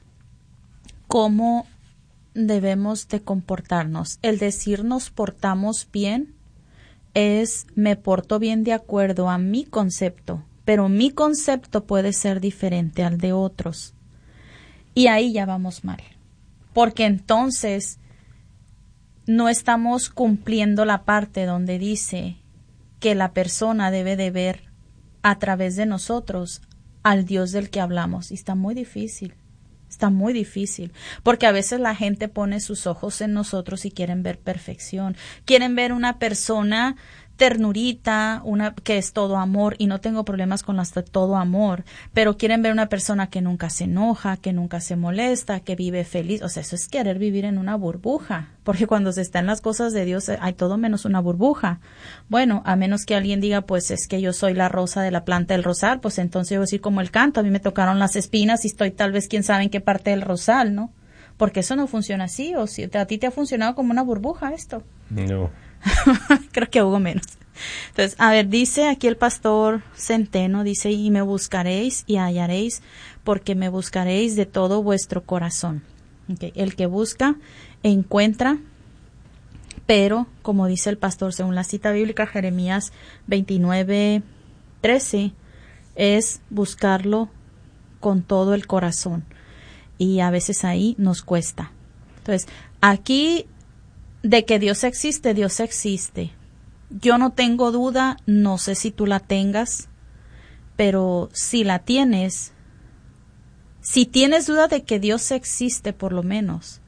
A: cómo debemos de comportarnos. El decir nos portamos bien es me porto bien de acuerdo a mi concepto, pero mi concepto puede ser diferente al de otros. Y ahí ya vamos mal, porque entonces no estamos cumpliendo la parte donde dice que la persona debe de ver a través de nosotros al Dios del que hablamos. Y está muy difícil, está muy difícil, porque a veces la gente pone sus ojos en nosotros y quieren ver perfección, quieren ver una persona ternurita, una que es todo amor, y no tengo problemas con las de todo amor, pero quieren ver una persona que nunca se enoja, que nunca se molesta, que vive feliz. O sea, eso es querer vivir en una burbuja, porque cuando se está en las cosas de Dios hay todo menos una burbuja. Bueno, a menos que alguien diga, pues es que yo soy la rosa de la planta del rosal, pues entonces yo voy a decir como el canto, a mí me tocaron las espinas y estoy tal vez quién sabe en qué parte del rosal, ¿no? Porque eso no funciona así. O si a ti te ha funcionado como una burbuja esto.
B: No.
A: Creo que hubo menos. Entonces, a ver, dice aquí el pastor Centeno, dice, y me buscaréis y hallaréis, porque me buscaréis de todo vuestro corazón. Okay. El que busca, encuentra, pero, como dice el pastor, según la cita bíblica, Jeremías veintinueve, trece, es buscarlo con todo el corazón. Y a veces ahí nos cuesta. Entonces, aquí de que Dios existe, Dios existe. Yo no tengo duda, no sé si tú la tengas, pero si la tienes, si tienes duda de que Dios existe, por lo menos,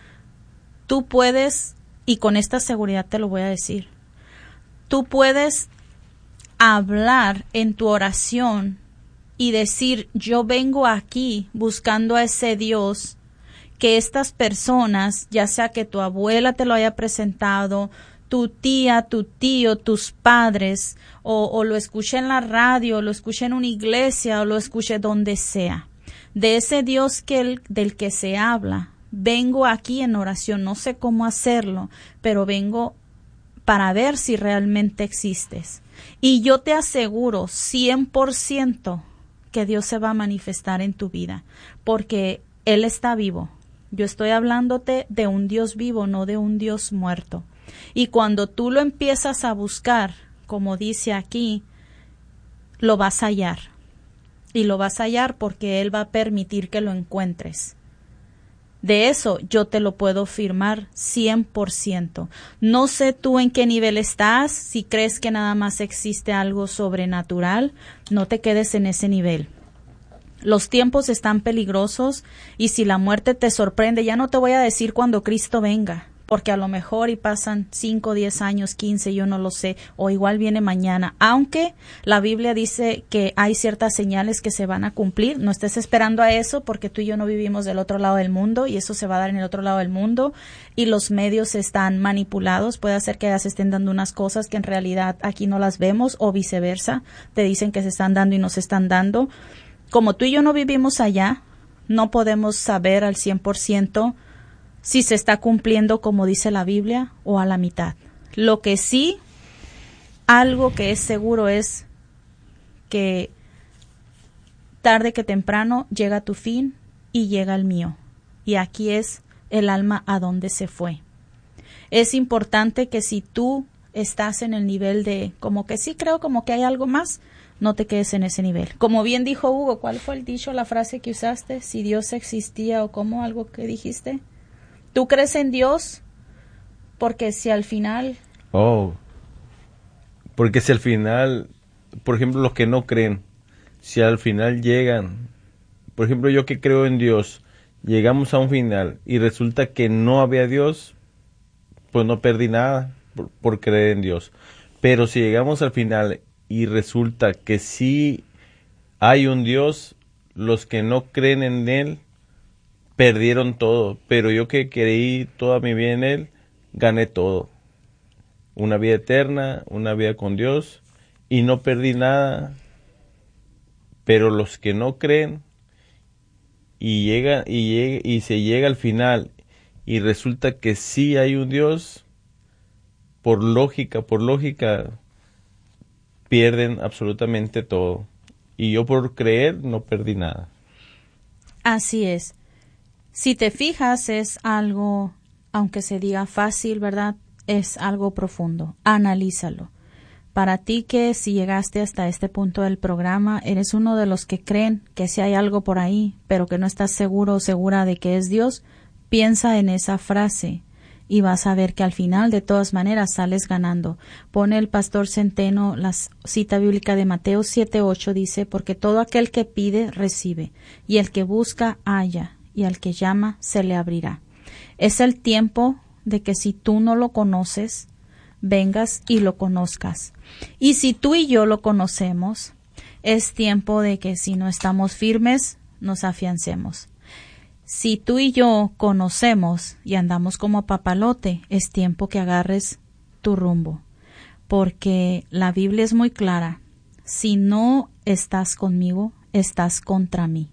A: tú puedes, y con esta seguridad te lo voy a decir, tú puedes hablar en tu oración y decir, yo vengo aquí buscando a ese Dios que estas personas, ya sea que tu abuela te lo haya presentado, tu tía, tu tío, tus padres, o, o lo escuché en la radio, o lo escuché en una iglesia, o lo escuché donde sea. De ese Dios que el, del que se habla, vengo aquí en oración, no sé cómo hacerlo, pero vengo para ver si realmente existes. Y yo te aseguro cien por ciento que Dios se va a manifestar en tu vida, porque Él está vivo. Yo estoy hablándote de un Dios vivo, no de un Dios muerto. Y cuando tú lo empiezas a buscar, como dice aquí, lo vas a hallar. Y lo vas a hallar porque Él va a permitir que lo encuentres. De eso yo te lo puedo firmar cien por ciento. No sé tú en qué nivel estás, si crees que nada más existe algo sobrenatural, no te quedes en ese nivel. Los tiempos están peligrosos y si la muerte te sorprende, ya no te voy a decir cuando Cristo venga, porque a lo mejor y pasan cinco, diez años, quince, yo no lo sé, o igual viene mañana, aunque la Biblia dice que hay ciertas señales que se van a cumplir. No estés esperando a eso, porque tú y yo no vivimos del otro lado del mundo y eso se va a dar en el otro lado del mundo y los medios están manipulados. Puede ser que ya se estén dando unas cosas que en realidad aquí no las vemos o viceversa, te dicen que se están dando y no se están dando. Como tú y yo no vivimos allá, no podemos saber al cien por ciento si se está cumpliendo como dice la Biblia o a la mitad. Lo que sí, algo que es seguro es que tarde que temprano llega tu fin y llega el mío. Y aquí es el alma a donde se fue. Es importante que si tú estás en el nivel de como que sí creo, como que hay algo más, no te quedes en ese nivel. Como bien dijo Hugo, ¿cuál fue el dicho, la frase que usaste? Si Dios existía o como algo que dijiste. ¿Tú crees en Dios? Porque si al final...
B: Oh, porque si al final, por ejemplo, los que no creen, si al final llegan, por ejemplo, yo que creo en Dios, llegamos a un final y resulta que no había Dios, pues no perdí nada por, por creer en Dios. Pero si llegamos al final y resulta que sí hay un Dios, los que no creen en Él, perdieron todo, pero yo que creí toda mi vida en Él, gané todo. Una vida eterna, una vida con Dios, y no perdí nada. Pero los que no creen, y llega, y llega, y se llega al final, y resulta que sí hay un Dios, por lógica, por lógica, pierden absolutamente todo. Y yo por creer no perdí nada.
A: Así es. Si te fijas, es algo, aunque se diga fácil, ¿verdad? Es algo profundo. Analízalo. Para ti que si llegaste hasta este punto del programa, eres uno de los que creen que sí hay algo por ahí, pero que no estás seguro o segura de que es Dios, piensa en esa frase y vas a ver que al final de todas maneras sales ganando. Pone el pastor Centeno la cita bíblica de Mateo siete ocho, dice, porque todo aquel que pide, recibe, y el que busca, halla, y al que llama se le abrirá. Es el tiempo de que si tú no lo conoces, vengas y lo conozcas. Y si tú y yo lo conocemos, es tiempo de que si no estamos firmes, nos afiancemos. Si tú y yo conocemos y andamos como papalote, es tiempo que agarres tu rumbo. Porque la Biblia es muy clara. Si no estás conmigo, estás contra mí.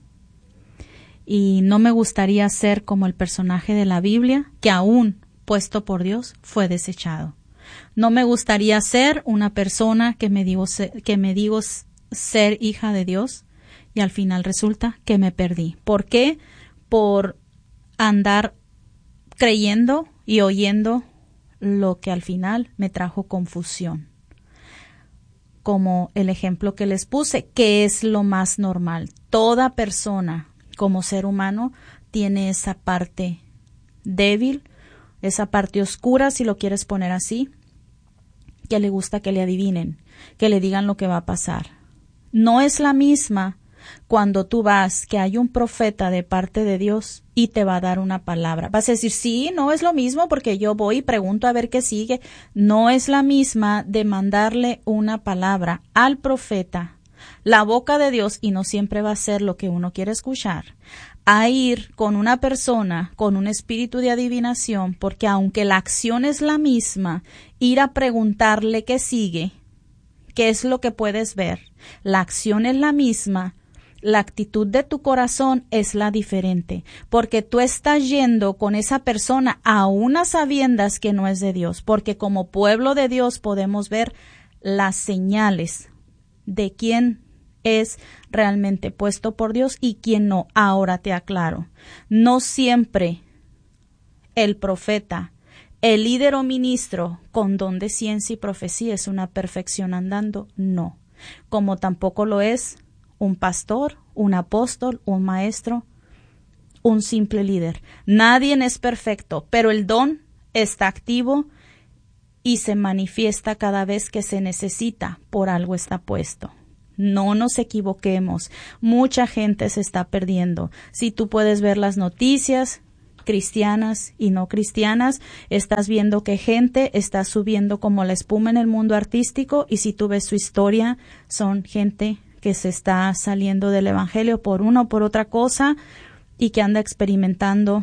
A: Y no me gustaría ser como el personaje de la Biblia, que aún puesto por Dios, fue desechado. No me gustaría ser una persona que me digo ser, que me digo ser hija de Dios y al final resulta que me perdí. ¿Por qué? Por andar creyendo y oyendo lo que al final me trajo confusión. Como el ejemplo que les puse, que es lo más normal. Toda persona como ser humano tiene esa parte débil, esa parte oscura, si lo quieres poner así, que le gusta que le adivinen, que le digan lo que va a pasar. No es la misma cuando tú vas, que hay un profeta de parte de Dios y te va a dar una palabra. Vas a decir, sí, no es lo mismo porque yo voy y pregunto a ver qué sigue. No es la misma de mandarle una palabra al profeta, la boca de Dios, y no siempre va a ser lo que uno quiere escuchar, a ir con una persona con un espíritu de adivinación, porque aunque la acción es la misma, ir a preguntarle qué sigue, qué es lo que puedes ver, la acción es la misma, la actitud de tu corazón es la diferente, porque tú estás yendo con esa persona a unas sabiendas que no es de Dios, porque como pueblo de Dios podemos ver las señales de quién es realmente puesto por Dios y quién no. Ahora te aclaro, no siempre el profeta, el líder o ministro con don de ciencia y profecía es una perfección andando, no, como tampoco lo es un pastor, un apóstol, un maestro, un simple líder. Nadie es perfecto, pero el don está activo y se manifiesta cada vez que se necesita, por algo está puesto. No nos equivoquemos, mucha gente se está perdiendo. Si tú puedes ver las noticias cristianas y no cristianas, estás viendo que gente está subiendo como la espuma en el mundo artístico, y si tú ves su historia, son gente que se está saliendo del evangelio por una o por otra cosa y que anda experimentando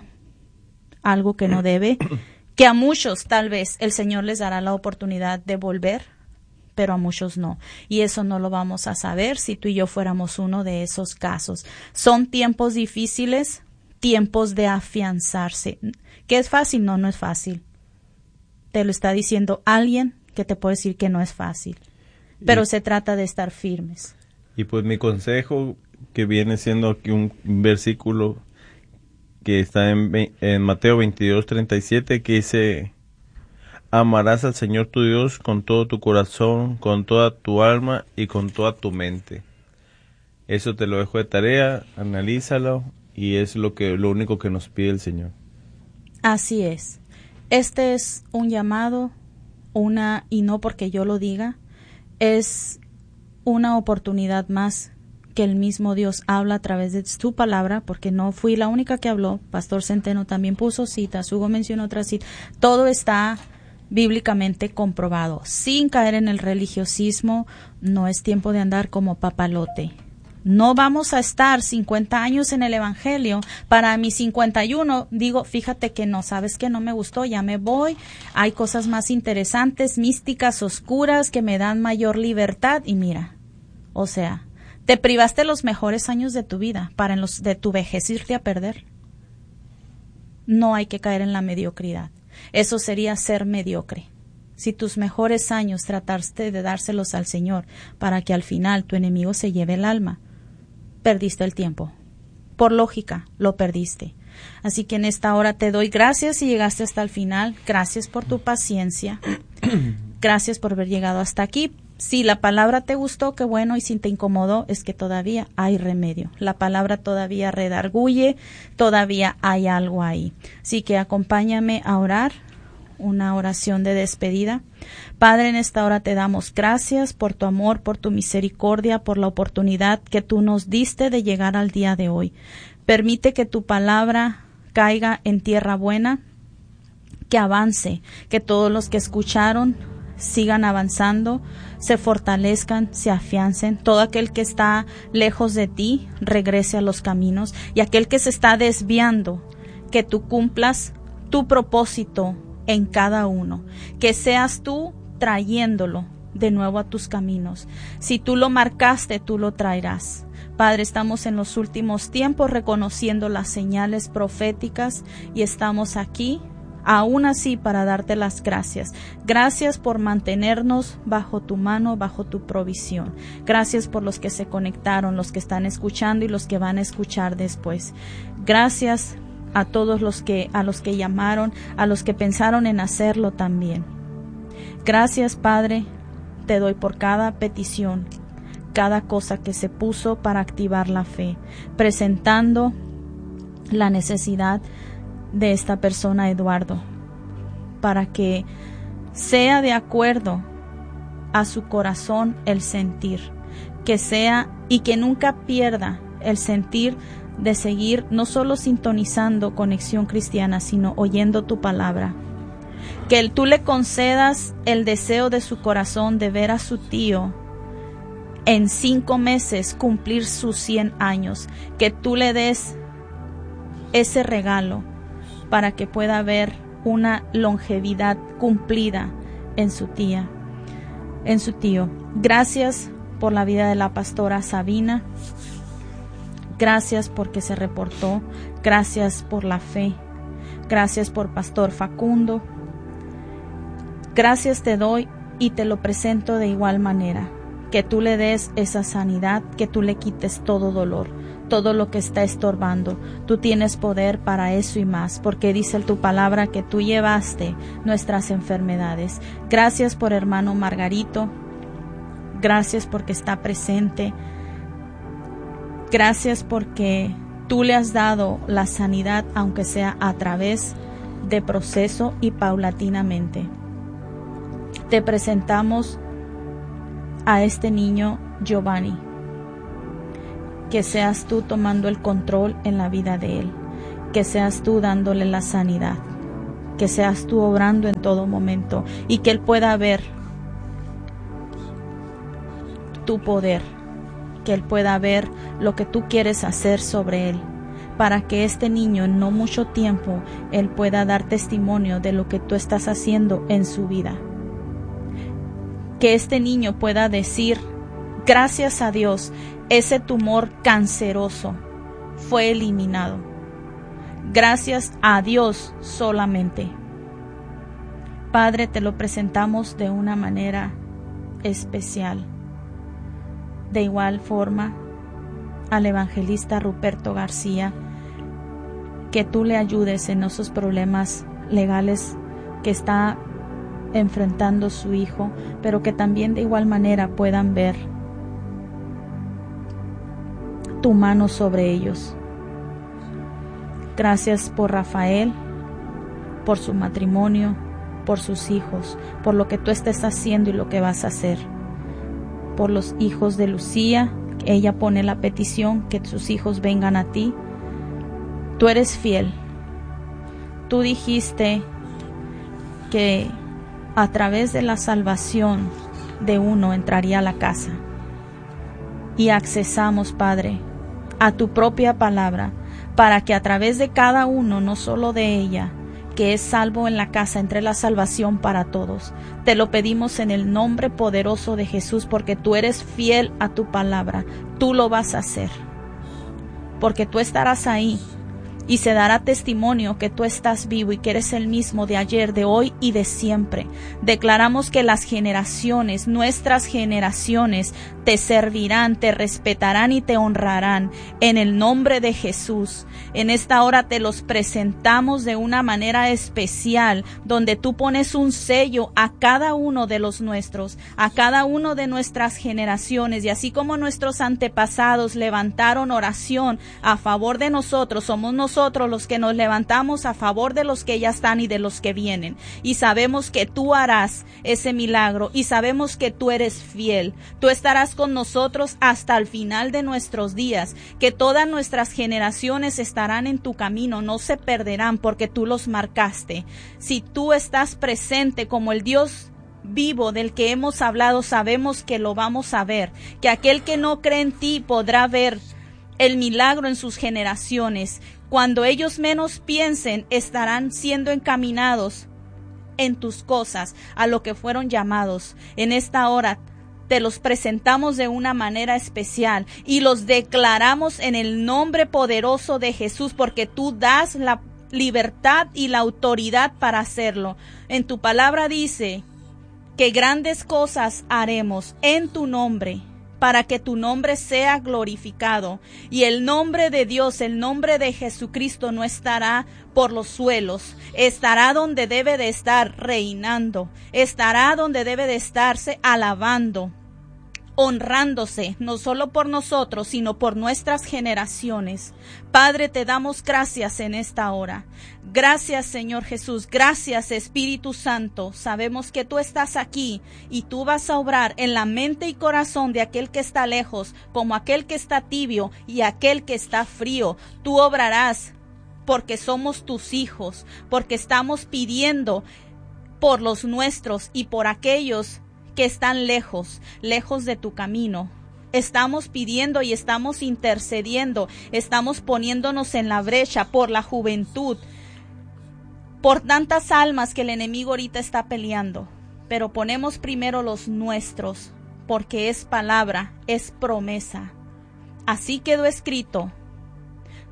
A: algo que no debe, que a muchos tal vez el Señor les dará la oportunidad de volver, pero a muchos no. Y eso no lo vamos a saber si tú y yo fuéramos uno de esos casos. Son tiempos difíciles, tiempos de afianzarse. ¿Que es fácil? No, no es fácil. Te lo está diciendo alguien que te puede decir que no es fácil. Pero y, se trata de estar firmes.
B: Y pues mi consejo, que viene siendo aquí un versículo que está en, en Mateo veintidós, treinta y siete, que dice: amarás al Señor tu Dios con todo tu corazón, con toda tu alma y con toda tu mente. Eso te lo dejo de tarea, analízalo, y es lo que lo único que nos pide el Señor.
A: Así es. Este es un llamado, una, y no porque yo lo diga, es una oportunidad más que el mismo Dios habla a través de su palabra, porque no fui la única que habló. Pastor Centeno también puso citas, Hugo mencionó otras citas. Todo está bíblicamente comprobado, sin caer en el religiosismo. No es tiempo de andar como papalote. No vamos a estar cincuenta años en el evangelio. Para mis cincuenta y uno digo, fíjate que no, sabes que no me gustó, ya me voy. Hay cosas más interesantes, místicas, oscuras, que me dan mayor libertad. Y mira, o sea, te privaste los mejores años de tu vida para en los de tu vejez irte a perder. No hay que caer en la mediocridad. Eso sería ser mediocre. Si tus mejores años trataste de dárselos al Señor para que al final tu enemigo se lleve el alma, perdiste el tiempo. Por lógica, lo perdiste. Así que en esta hora te doy gracias si llegaste hasta el final. Gracias por tu paciencia. Gracias por haber llegado hasta aquí. Si la palabra te gustó, qué bueno, y si te incomodó, es que todavía hay remedio. La palabra todavía redarguye, todavía hay algo ahí. Así que acompáñame a orar, una oración de despedida. Padre, en esta hora te damos gracias por tu amor, por tu misericordia, por la oportunidad que tú nos diste de llegar al día de hoy. Permite que tu palabra caiga en tierra buena, que avance, que todos los que escucharon sigan avanzando, se fortalezcan, se afiancen. Todo aquel que está lejos de ti regrese a los caminos, y aquel que se está desviando, que tú cumplas tu propósito en cada uno, que seas tú trayéndolo de nuevo a tus caminos. Si tú lo marcaste, tú lo traerás. Padre, estamos en los últimos tiempos reconociendo las señales proféticas y estamos aquí aún así para darte las gracias. Gracias por mantenernos bajo tu mano, bajo tu provisión. Gracias por los que se conectaron, los que están escuchando y los que van a escuchar después. Gracias a todos los que, a los que llamaron, a los que pensaron en hacerlo también. Gracias, Padre, te doy por cada petición, cada cosa que se puso para activar la fe, presentando la necesidad de esta persona, Eduardo, para que sea de acuerdo a su corazón el sentir, que sea y que nunca pierda el sentir de seguir no solo sintonizando Conexión Cristiana, sino oyendo tu palabra. Que tú le concedas el deseo de su corazón de ver a su tío en cinco meses cumplir sus cien años, que tú le des ese regalo para que pueda haber una longevidad cumplida en su tía, en su tío. Gracias por la vida de la pastora Sabina. Gracias porque se reportó. Gracias por la fe. Gracias por Pastor Facundo. Gracias te doy y te lo presento de igual manera. Que tú le des esa sanidad, que tú le quites todo dolor, todo lo que está estorbando. Tú tienes poder para eso y más, porque dice tu palabra que tú llevaste nuestras enfermedades. Gracias por hermano Margarito. Gracias porque está presente. Gracias porque tú le has dado la sanidad, aunque sea a través de proceso y paulatinamente. Te presentamos a este niño Giovanni, que seas tú tomando el control en la vida de él, que seas tú dándole la sanidad, que seas tú obrando en todo momento y que él pueda ver tu poder, que él pueda ver lo que tú quieres hacer sobre él, para que este niño en no mucho tiempo él pueda dar testimonio de lo que tú estás haciendo en su vida. Que este niño pueda decir, gracias a Dios, ese tumor canceroso fue eliminado. Gracias a Dios solamente. Padre, te lo presentamos de una manera especial. De igual forma, al evangelista Ruperto García, que tú le ayudes en esos problemas legales que está enfrentando su hijo, pero que también de igual manera puedan ver tu mano sobre ellos. Gracias por Rafael, por su matrimonio, por sus hijos, por lo que tú estés haciendo y lo que vas a hacer. Por los hijos de Lucía, ella pone la petición que sus hijos vengan a ti. Tú eres fiel. Tú dijiste que a través de la salvación de uno entraría a la casa. Y accesamos, Padre, a tu propia palabra, para que a través de cada uno, no solo de ella, que es salvo en la casa, entre la salvación para todos. Te lo pedimos en el nombre poderoso de Jesús, porque tú eres fiel a tu palabra. Tú lo vas a hacer, porque tú estarás ahí y se dará testimonio que tú estás vivo y que eres el mismo de ayer, de hoy y de siempre. Declaramos que las generaciones, nuestras generaciones, te servirán, te respetarán y te honrarán en el nombre de Jesús. En esta hora te los presentamos de una manera especial, donde tú pones un sello a cada uno de los nuestros, a cada uno de nuestras generaciones, y así como nuestros antepasados levantaron oración a favor de nosotros, somos nosotros los que nos levantamos a favor de los que ya están y de los que vienen, y sabemos que tú harás ese milagro, y sabemos que tú eres fiel. Tú estarás con nosotros hasta el final de nuestros días, que todas nuestras generaciones estarán en tu camino, no se perderán, porque tú los marcaste. Si tú estás presente como el Dios vivo del que hemos hablado, sabemos que lo vamos a ver, que aquel que no cree en ti podrá ver el milagro en sus generaciones. Cuando ellos menos piensen, estarán siendo encaminados en tus cosas, a lo que fueron llamados. En esta hora te los presentamos de una manera especial y los declaramos en el nombre poderoso de Jesús, porque tú das la libertad y la autoridad para hacerlo. En tu palabra dice que grandes cosas haremos en tu nombre, para que tu nombre sea glorificado. Y el nombre de Dios, el nombre de Jesucristo, no estará por los suelos, estará donde debe de estar, reinando, estará donde debe de estarse alabando, honrándose, no solo por nosotros, sino por nuestras generaciones. Padre, te damos gracias en esta hora. Gracias, Señor Jesús. Gracias, Espíritu Santo. Sabemos que tú estás aquí y tú vas a obrar en la mente y corazón de aquel que está lejos, como aquel que está tibio y aquel que está frío. Tú obrarás porque somos tus hijos, porque estamos pidiendo por los nuestros y por aquellos que están lejos, lejos de tu camino. Estamos pidiendo y estamos intercediendo, estamos poniéndonos en la brecha por la juventud, por tantas almas que el enemigo ahorita está peleando, pero ponemos primero los nuestros, porque es palabra, es promesa. Así quedó escrito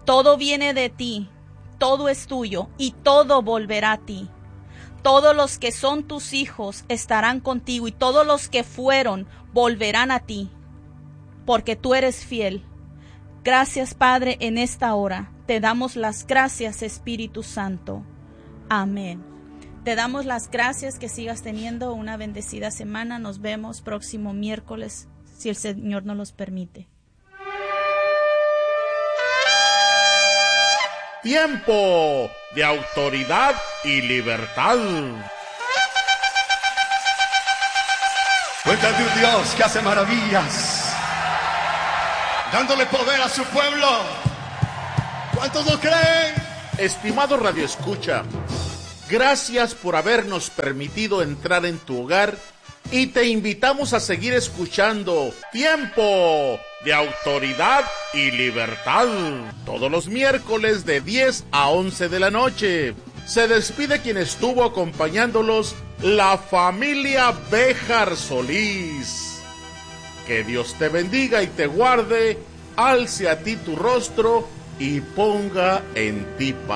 A: Todo viene de ti, todo es tuyo y todo volverá a ti. Todos los que son tus hijos estarán contigo y todos los que fueron volverán a ti, porque tú eres fiel. Gracias, Padre, en esta hora. Te damos las gracias, Espíritu Santo. Amén. Te damos las gracias, que sigas teniendo una bendecida semana. Nos vemos próximo miércoles, si el Señor nos los permite.
D: Tiempo de autoridad y libertad.
E: Cuenta de un Dios que hace maravillas, dándole poder a su pueblo. ¿Cuántos lo creen?
D: Estimado Radio Escucha, gracias por habernos permitido entrar en tu hogar y te invitamos a seguir escuchando Tiempo de Autoridad y Libertad todos los miércoles de diez a once de la noche. Se despide quien estuvo acompañándolos, la familia Béjar Solís. Que Dios te bendiga y te guarde, alce a ti tu rostro y ponga en ti paz.